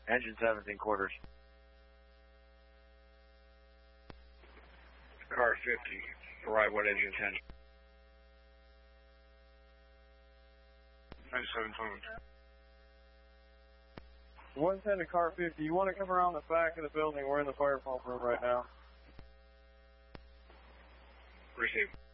Engine 17 quarters. Car 50, right, what engine 10? 9720. 110 to car 50, you want to come around the back of the building, we're in the fire pump room right now. Receive.